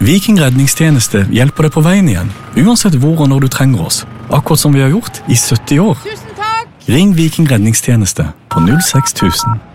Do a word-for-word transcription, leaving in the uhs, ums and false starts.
Viking redningstjeneste hjelper deg på veien igjen, uansett hvor og når du trenger oss. Akkurat som vi har gjort i sytti år. Tusen takk! Ring Viking redningstjeneste på null seks tusen.